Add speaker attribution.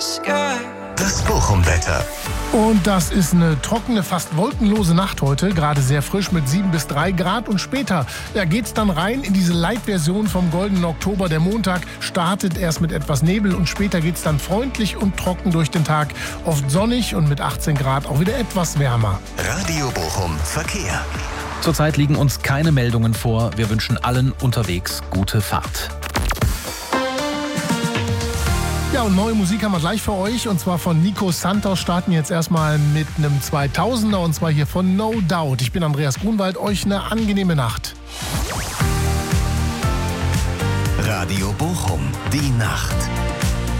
Speaker 1: Das Bochum-Wetter.
Speaker 2: Und das ist eine trockene, fast wolkenlose Nacht heute, gerade sehr frisch mit 7 bis 3 Grad. Und später geht's dann rein in diese Light-Version vom goldenen Oktober. Der Montag startet erst mit etwas Nebel und später geht's dann freundlich und trocken durch den Tag. Oft sonnig und mit 18 Grad auch wieder etwas wärmer.
Speaker 1: Radio Bochum Verkehr.
Speaker 3: Zurzeit liegen uns keine Meldungen vor. Wir wünschen allen unterwegs gute Fahrt.
Speaker 2: Ja, und neue Musik haben wir gleich für euch. Und zwar von Nico Santos. Starten jetzt erstmal mit einem 2000er. Und zwar hier von No Doubt. Ich bin Andreas Grunwald. Euch eine angenehme Nacht.
Speaker 1: Radio Bochum, die Nacht.